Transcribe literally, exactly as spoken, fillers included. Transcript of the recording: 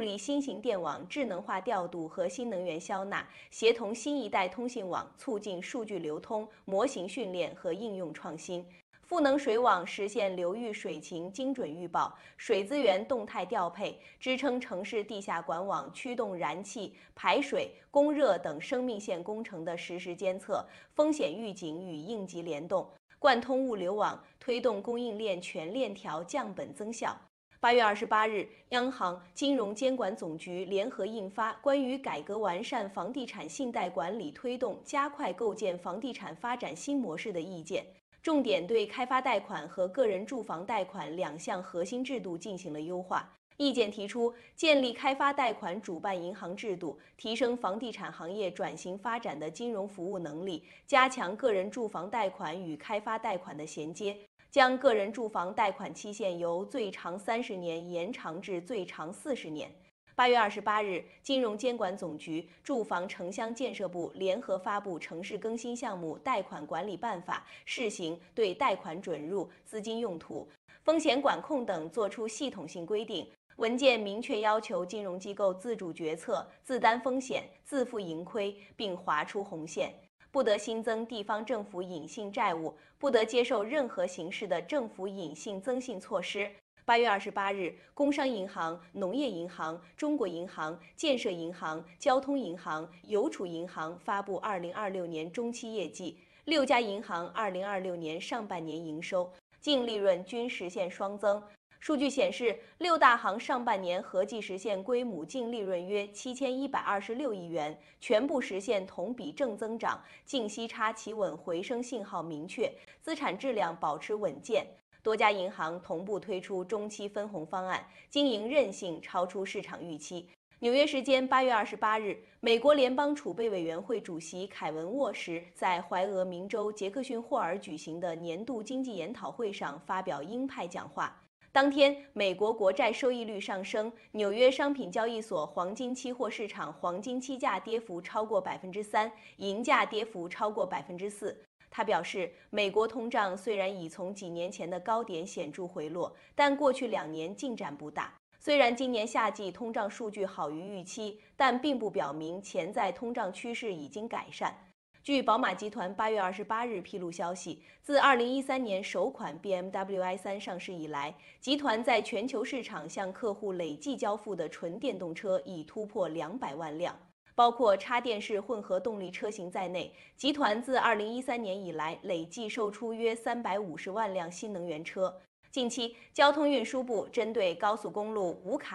立新型电网智能化调度和新能源消纳，协同新一代通信网，促进数据流通、模型训练和应用创新。赋能水网实现流域水情精准预报、水资源动态调配，支撑城市地下管网驱动燃气、排水、供热等生命线工程的实时监测、风险预警与应急联动，贯通物流网，推动供应链全链条降本增效。八月二十八日，央行、金融监管总局联合印发《关于改革完善房地产信贷管理推动加快构建房地产发展新模式的意见》，重点对开发贷款和个人住房贷款两项核心制度进行了优化。意见提出，建立开发贷款主办银行制度，提升房地产行业转型发展的金融服务能力，加强个人住房贷款与开发贷款的衔接，将个人住房贷款期限由最长三十年延长至最长四十年。八月二十八日，金融监管总局、住房城乡建设部联合发布《城市更新项目贷款管理办法》，试行对贷款准入、资金用途、风险管控等作出系统性规定。文件明确要求金融机构自主决策、自担风险、自负盈亏，并划出红线。不得新增地方政府隐性债务，不得接受任何形式的政府隐性增信措施。八月二十八日，工商银行、农业银行、中国银行、建设银行、交通银行、邮储银行发布二零二六年中期业绩，六家银行二零二六年上半年营收、净利润均实现双增。数据显示，六大行上半年合计实现归母净利润约七千一百二十六亿元，全部实现同比正增长，净息差企稳回升信号明确，资产质量保持稳健。多家银行同步推出中期分红方案，经营韧性超出市场预期。纽约时间八月二十八日，美国联邦储备委员会主席凯文·沃什在怀俄明州杰克逊霍尔举行的年度经济研讨会上发表鹰派讲话。当天，美国国债收益率上升，纽约商品交易所黄金期货市场黄金期价跌幅超过百分之三，银价跌幅超过百分之四。他表示，美国通胀虽然已从几年前的高点显著回落，但过去两年进展不大。虽然今年夏季通胀数据好于预期，但并不表明潜在通胀趋势已经改善。据宝马集团八月二十八日披露消息，自二零一三年首款 B M W i 三上市以来，集团在全球市场向客户累计交付的纯电动车已突破两百万辆。包括插电式混合动力车型在内，集团自二零一三年以来累计售出约三百五十万辆新能源车。近期，交通运输部针对高速公路无卡